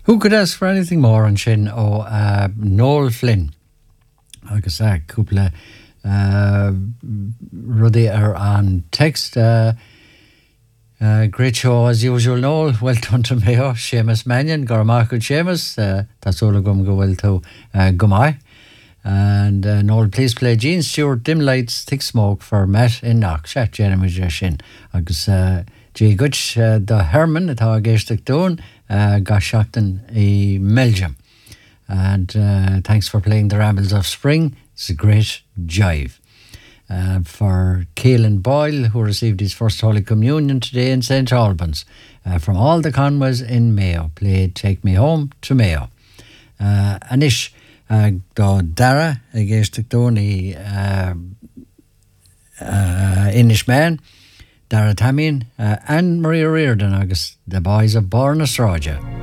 Who could ask for anything more an sin ó Noel Flynn agus cúpla rudí ar an text great show as usual Noel, well done to me Seamus Mannion gur Marco Seamus tasúla go bhfuil tú gumai. And Noel, please play Gene Stewart, Dim Lights, Thick Smoke for Matt in Knock. Chat Jeremy Jeshin. Agus G. Gutch, the Herman, at how I guess the tone, got Shockton in Belgium. And thanks for playing the Rambles of Spring. It's a great jive. For Caelan Boyle, who received his first Holy Communion today in St. Albans. From all the Conways in Mayo, played Take Me Home to Mayo. Anish, do Dara against the Tony Inish Man, Dara Tamian, and Maria Reardon, August, the boys of Born Raja.